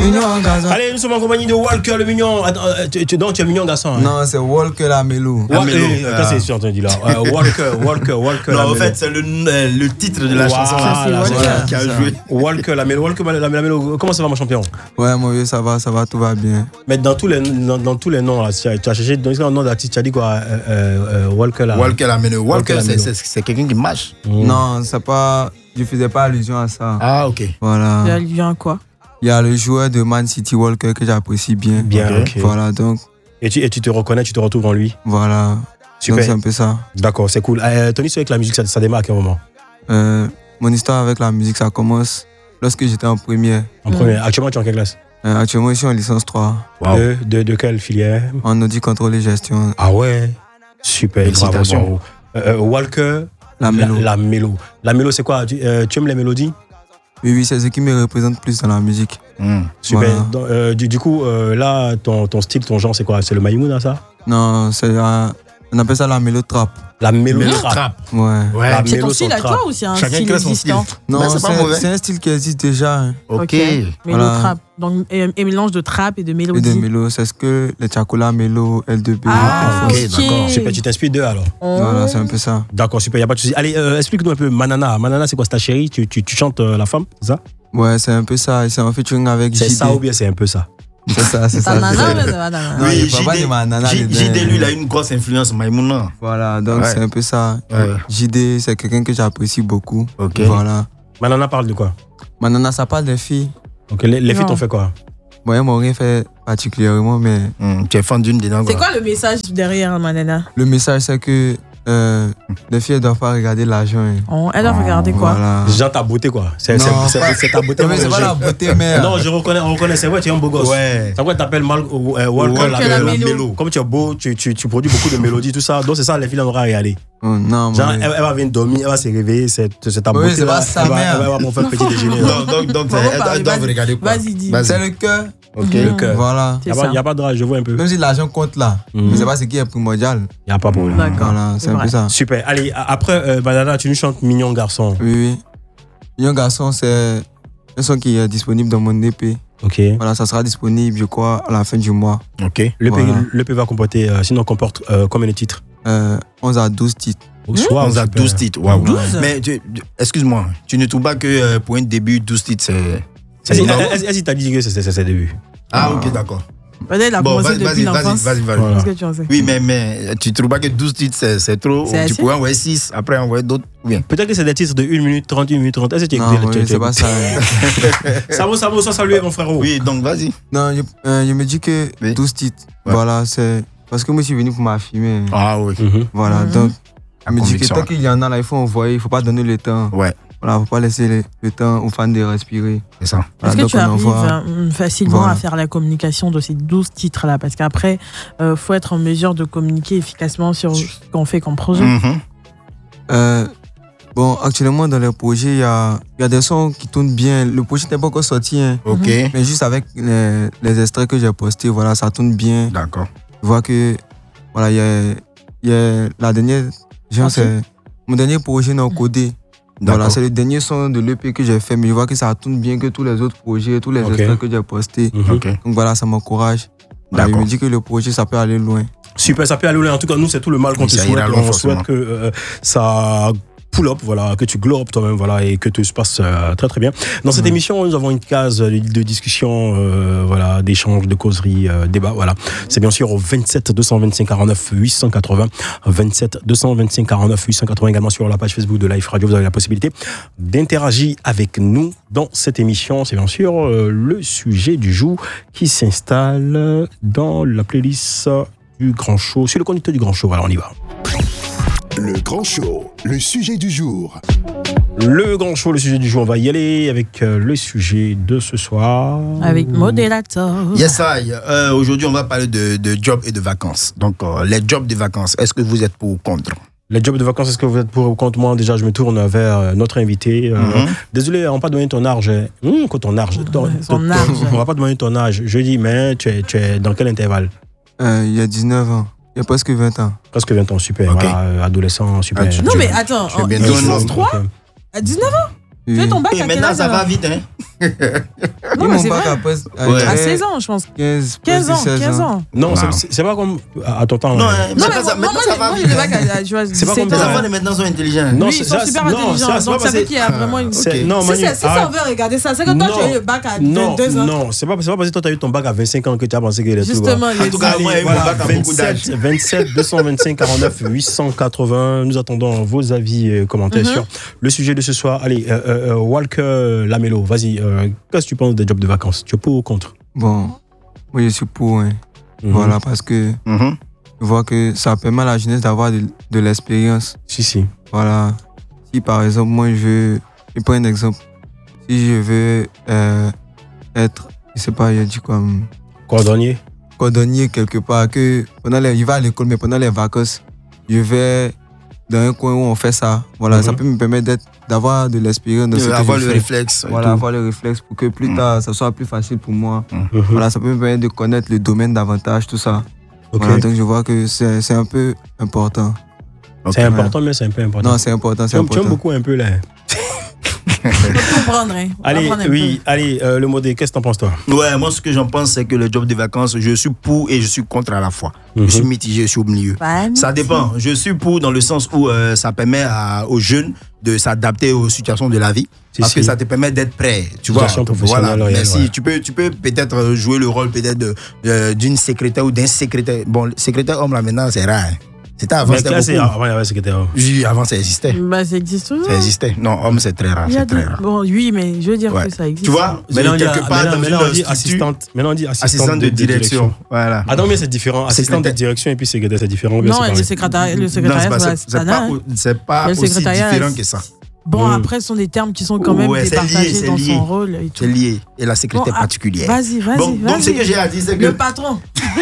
Mignon garçon. Allez, nous sommes en compagnie de Walker le mignon. Attends, tu es mignon garçon. Hein? Non, c'est Walker la Mélo. Qu'est-ce que c'est entendu là? Walker. Non, en fait, c'est le titre de la chanson qui a joué. Walker la Mélo. Comment ça va, mon champion? Ouais, mon vieux, ça va, tout va bien. Mais dans tous les noms, là, tu as cherché un nom d'artiste, tu as dit quoi? Walker la Mélo. Walker, c'est quelqu'un qui marche. Non, c'est pas. Je faisais pas allusion à ça. Ah, ok. Voilà. Tu as allusion à quoi? Il y a le joueur de Man City, Walker, que j'apprécie bien. Ok. Voilà, donc. Et tu te reconnais, tu te retrouves en lui. Voilà. Super. Donc, c'est un peu ça. D'accord, c'est cool. Tony, c'est avec la musique, ça démarre à quel moment? Mon histoire avec la musique, ça commence lorsque j'étais en première. En première. Actuellement, tu es en quelle classe? Actuellement, je suis en licence 3. Wow. De quelle filière? En audit, contrôle et gestion. Ah ouais. Super. Félicitations. Walker. La Mélo. La Mélo, c'est quoi? Tu aimes les mélodies? Oui, c'est ce qui me représente plus dans la musique. Super. Voilà. Du coup, là, ton style, ton genre, c'est quoi? C'est le Maïmouna, ça? Non, on appelle ça la mélo trap. La mélo trap. Ouais. C'est ton style à toi ou c'est un style existant? Non, c'est un style qui existe déjà. Hein. Ok. Mélo trap. Donc, et mélange de trap et de mélodie. Et de mélo, c'est ce que les Tchakola mélo, L2B. Ah, ok, d'accord. Super, tu t'inspires d'eux alors? Voilà, c'est un peu ça. D'accord, super, il n'y a pas de souci. Allez, explique-nous un peu Manana. Manana, c'est quoi, c'est ta chérie? Tu chantes la femme, c'est ça? Ouais, c'est un peu ça. C'est en featuring avec JD. C'est ça ou bien c'est un peu ça? C'est ça, c'est ça. Oui, JD, lui, il a une grosse influence, Maïmouna. Voilà, donc c'est un peu ça. JD, c'est quelqu'un que j'apprécie beaucoup. Ok. Voilà. Manana parle de quoi? Manana, ça parle des filles. Ok, les filles t'ont fait quoi? Moi, ils m'ont rien fait particulièrement, mais. Tu es fan d'une dedans. C'est quoi le message derrière Manana? Le message, c'est que les filles ne doivent pas regarder l'argent. Hein. Elles doivent regarder quoi? Voilà. Genre ta beauté, quoi. C'est ta beauté. Mais c'est pas la beauté, mais. Non, on reconnaît, c'est vrai, tu es un beau gosse. Ouais. C'est pourquoi tu t'appelles Walker la Mélo. Comme tu es beau, tu produis beaucoup de mélodies, tout ça. Donc c'est ça, les filles, on aura regarder. Non, genre, elle va venir dormir, elle va se réveiller, c'est ta beauté. Oui, c'est pas sa mère. Elle va pour faire petit déjeuner. Donc elles doivent regarder quoi? Vas-y, dis. C'est le cœur. Ok, le cœur. Voilà. Il n'y a pas de rage, je vois un peu. Même si l'argent compte là, mais c'est pas ce qui est primordial. Il n'y a pas de problème. D'accord. Voilà, c'est un peu ça. Super. Allez, après, Banana, tu nous chantes Mignon Garçon. Oui. Mignon Garçon, c'est un son qui est disponible dans mon EP. Ok. Voilà, ça sera disponible, je crois, à la fin du mois. Ok. L'EP va comporter, sinon comporte combien de titres? 11 à 12 titres. 11 à 12 titres, waouh. Mais excuse-moi, tu ne trouves pas que pour un début, 12 titres, c'est. Est-ce que tu as dit que c'est ses débuts? Ah, ok, d'accord. Peut-être la commencé depuis l'enfance. Vas-y. Qu'est-ce que tu en sais? Oui, mais tu trouves pas que 12 titres, c'est trop? Tu pourrais envoyer 6, après envoyer d'autres? Bien. Peut-être que c'est des titres de 1 minute 30, 1 minute 30. Est-ce que tu écoutes? Non, c'est pas ça. Ça vaut, saluer mon frérot. Oui, donc vas-y. Non, je me dis que 12 titres, voilà, c'est. Parce que moi, je suis venu pour m'affirmer. Ah oui. Voilà, donc. Je me dis que tant qu'il y en a là, il faut envoyer, il ne faut pas donner le temps. Ouais. Voilà, il ne faut pas laisser le temps aux fans de respirer. C'est ça. Est-ce que tu arrives facilement à faire la communication de ces 12 titres-là? Parce qu'après, il faut être en mesure de communiquer efficacement sur ce qu'on fait comme projet. Bon, actuellement, dans le projet, il y a des sons qui tournent bien. Le projet n'est pas encore sorti. Hein. Ok. Mais juste avec les extraits que j'ai postés, voilà, ça tourne bien. D'accord. Je vois que, voilà, il y a la dernière. Genre, c'est mon dernier projet non codé. Voilà, c'est le dernier son de l'EP que j'ai fait, mais je vois que ça tourne bien que tous les autres projets, tous les extraits que j'ai postés. Donc voilà, ça m'encourage. Voilà, je me dis que le projet, ça peut aller loin. Super, ça peut aller loin. En tout cas, nous, c'est tout le mal qu'on te souhaite. On souhaite que ça pull up, voilà, que tu glow up toi-même, voilà, et que tout se passe très très bien. Dans cette émission, nous avons une case de discussion, voilà, d'échange, de causerie, débat, voilà. C'est bien sûr au 27 225 49 880, 27 225 49 880, également sur la page Facebook de Live Radio. Vous avez la possibilité d'interagir avec nous dans cette émission. C'est bien sûr le sujet du jour qui s'installe dans la playlist du Grand Show, sur le conducteur du Grand Show. Alors on y va. Le Grand Show, le sujet du jour. Le Grand Show, le sujet du jour. On va y aller avec le sujet de ce soir. Avec Modérateur. Yes, aujourd'hui, on va parler de job et de vacances. Donc, les jobs de vacances, est-ce que vous êtes pour ou contre? Les jobs de vacances, est-ce que vous êtes pour ou contre? Moi, déjà, je me tourne vers notre invité. Désolé, on va pas donner ton âge. Ton âge. Son âge. On va pas demander ton âge. Je dis, mais tu es dans quel intervalle? Il y a 19 ans. Il y a presque 20 ans. Presque 20 ans, super. Okay. Voilà, adolescent, super. Non, mais attends, licence 3 à 19 ans? Tu fais ton bac à quel maintenant, âge? ça va vite, hein? Non, mais c'est vrai. À 16 ans, je pense. 15 ans. Non, c'est pas comme à ton temps. Non, moi j'ai le bac à 17 ans. Les enfants de maintenant sont intelligents. Oui, ils sont super intelligents. Donc ça veut qu'il y a vraiment une... Si ça veut regarder ça, c'est que toi tu as eu le bac à 22 ans. Non, c'est pas parce que toi tu as eu ton bac à 25 ans que tu as pensé qu'il est tout. Justement, en tout cas, moi j'ai eu mon bac à beaucoup d'âge. 27 225 49 880. Nous attendons vos avis et commentaires sur le sujet de ce soir. Allez, Walker Lamelo, vas-y. Qu'est-ce que tu penses des jobs de vacances? Tu es pour ou contre? Bon, moi je suis pour. Voilà, parce que je vois que ça permet à la jeunesse d'avoir de l'expérience. Si. Voilà. Si par exemple, moi je prends un exemple. Si je veux être, je sais pas, il a dit comme... Cordonnier quelque part, que il va à l'école, mais pendant les vacances, je vais dans un coin où on fait ça. Voilà, ça peut me permettre d'avoir de l'expérience. Avoir le réflexe. Voilà, avoir le réflexe pour que plus tard, ça soit plus facile pour moi. Voilà, ça peut me permettre de connaître le domaine davantage, tout ça. Voilà, donc je vois que c'est un peu important. C'est important, mais c'est un peu important. Non, c'est important, c'est important. Tu aimes beaucoup un peu là. Comprendre, hein. Allez, le modèle, qu'est-ce que t'en penses toi? Ouais, moi ce que j'en pense c'est que le job de vacances, je suis pour et je suis contre à la fois. Je suis mitigé, je suis au milieu. Ça dépend. Je suis pour dans le sens où ça permet aux jeunes de s'adapter aux situations de la vie. Parce que ça te permet d'être prêt, tu vois. Voilà. Mais si tu peux peut-être jouer le rôle peut-être d'une secrétaire ou d'un secrétaire. Bon, secrétaire homme là maintenant c'est rare. C'était avant, c'était beaucoup. Avant, secrétaire homme. Oui, avant ça existait. Bah ça existe toujours. Ça existait. Non, homme c'est très rare. Bon, oui, mais je veux dire que ça existe. Tu vois, maintenant on dit assistante de direction. Voilà. Ah non, mais c'est différent. Assistante de direction et puis secrétaire, c'est différent. Non, le secrétariat, c'est pas aussi différent que ça. Bon, après, ce sont des termes qui sont quand même départagés dans son rôle. Et tout. C'est lié. Et la secrétaire particulière. Vas-y. Donc, ce que j'ai à dire, c'est que... Le patron.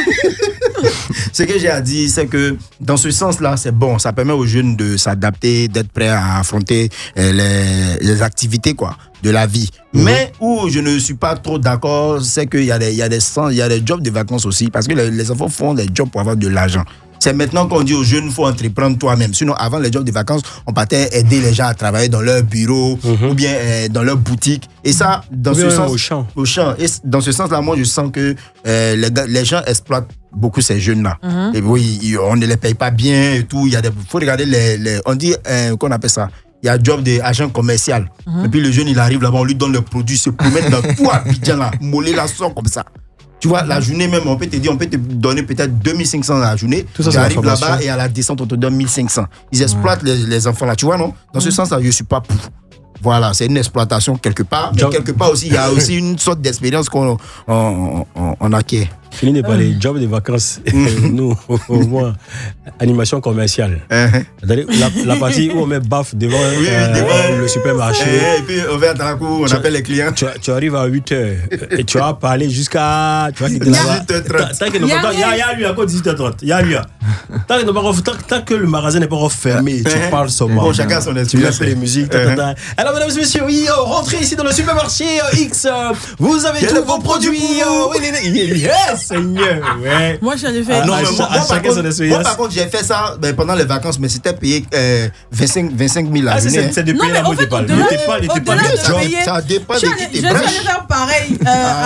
Ce que j'ai à dire, c'est que dans ce sens-là, c'est bon. Ça permet aux jeunes de s'adapter, d'être prêts à affronter les activités, quoi, de la vie. Mais où je ne suis pas trop d'accord, c'est qu'il y a des jobs de vacances aussi. Parce que les enfants font des jobs pour avoir de l'argent. C'est maintenant qu'on dit aux jeunes, il faut entreprendre toi-même. Sinon, avant les jobs de vacances, on partait aider les gens à travailler dans leur bureau ou bien dans leur boutique. Et ça, dans ce sens... Au champ. Et dans ce sens-là, moi, je sens que les gens exploitent beaucoup ces jeunes-là. Et oui, on ne les paye pas bien et tout. Il faut regarder on dit, qu'on appelle ça? Il y a un job d'agent commercial. Et puis le jeune, il arrive là-bas, on lui donne le produit, se promène dans tout Abidjan là, moller la sort comme ça. Tu vois, la journée même, on peut te donner peut-être 2500 la journée. Tu arrives là-bas et à la descente, on te donne 1500. Ils exploitent les enfants là, tu vois, non? Dans ce sens-là, je ne suis pas pour. Voilà, c'est une exploitation quelque part. Mais quelque part aussi, il y a aussi une sorte d'expérience qu'on acquiert. Fini de parler job de vacances. Nous, au moins, animation commerciale. La partie où on met baf devant le supermarché. Et puis, on va dans la cour, on appelle les clients. Tu arrives à 8h et tu vas parler jusqu'à. Tu vas quitter là-bas. 18h30. Il y a lui encore 18h30. Il y a lui. Tant que le magasin n'est pas refermé, tu parles seulement. Bon, chacun son expérience. Tu laisses les musiques. Alors, mesdames et messieurs, rentrez ici dans le supermarché X. Vous avez tous vos produits. Yes! Seigneur, ouais. Moi, j'en ai fait. Non, moi, par contre, j'ai fait ça pendant les vacances, mais c'était payé 25 000 à l'année. C'est de payer la mode départ. Ça dépend de qui t'es brèche. Je vais faire pareil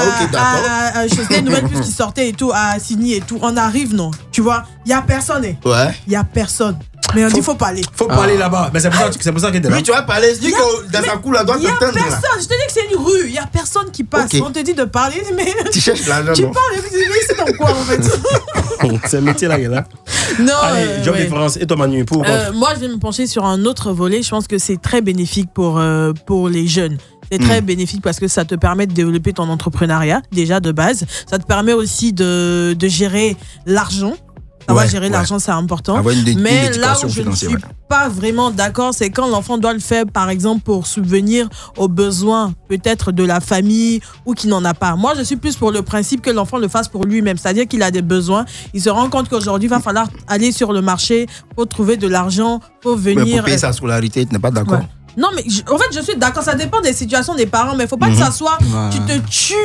à Chose Nouvelle Plus qui sortait et tout, à Signy et tout. On arrive, non? Tu vois, il n'y a personne. Ouais. Il n'y a personne. Mais on dit, il faut parler. Faut parler là-bas. Mais c'est pour ça que t'es là. Oui, tu vas parler. Je dis que dans sa cour, là, doit te tendre. Il n'y a personne. Je te dis que c'est une rue. Il n'y a personne qui passe. On te dit de parler, mais. Tu cherches l'argent. Tu parles, mais c'est dans quoi, en fait? C'est un métier là, là. Non. Allez, job de France. Et toi, Manu, pour moi, je vais me pencher sur un autre volet. Je pense que c'est très bénéfique pour les jeunes. C'est très bénéfique parce que ça te permet de développer ton entrepreneuriat, déjà de base. Ça te permet aussi de gérer l'argent. Gérer l'argent, c'est important. Mais là où je ne suis pas vraiment d'accord, c'est quand l'enfant doit le faire, par exemple, pour subvenir aux besoins peut-être de la famille ou qu'il n'en a pas. Moi, je suis plus pour le principe que l'enfant le fasse pour lui-même. C'est-à-dire qu'il a des besoins. Il se rend compte qu'aujourd'hui, il va falloir aller sur le marché pour trouver de l'argent, pour venir... Mais pour payer sa scolarité, tu n'es pas d'accord? Non, mais en fait, je suis d'accord. Ça dépend des situations des parents. Mais il ne faut pas que ça soit... Tu te tues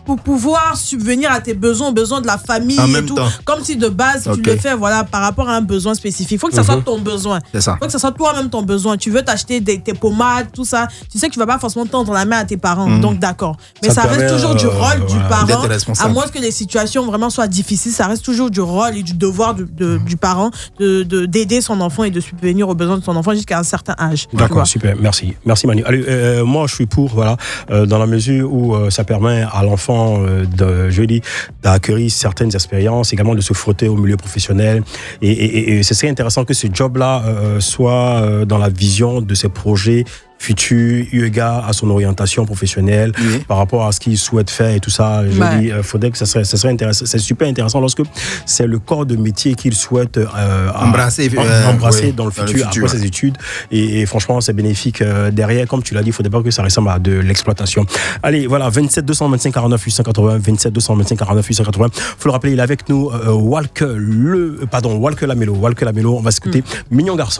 pour pouvoir subvenir à tes besoins de la famille en et même tout. temps. Comme si de base, tu le fais voilà, par rapport à un besoin spécifique. Il faut que ça soit ton besoin. C'est ça. Il faut que ça soit toi-même ton besoin. Tu veux t'acheter tes pommades, tout ça. Tu sais que tu vas pas forcément tendre la main à tes parents. Donc d'accord. Mais ça reste toujours du rôle du parent. À moins que les situations vraiment soient difficiles, ça reste toujours du rôle et du devoir du parent d'aider son enfant et de subvenir aux besoins de son enfant jusqu'à un certain âge. D'accord, super, merci Manu. Allez, moi je suis pour, voilà, dans la mesure où ça permet à l'enfant d'acquérir certaines expériences, également de se frotter au milieu professionnel, et c'est très intéressant que ce job-là soit dans la vision de ses projets futur, eu égard à son orientation professionnelle, par rapport à ce qu'il souhaite faire et tout ça. Je dis, faudrait que ça serait intéressant. C'est super intéressant lorsque c'est le corps de métier qu'il souhaite embrasser dans le futur après ses études. Et franchement, c'est bénéfique derrière. Comme tu l'as dit, il ne faudrait pas que ça ressemble à de l'exploitation. Allez, voilà, 27 225 49 880, 27 225 49 880. Faut le rappeler, il est avec nous, Walker Lamelo. On va s'écouter Mignon Garçon.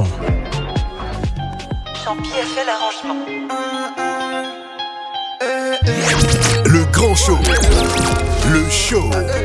Champi a fait l'arrangement. Le grand show. Le show.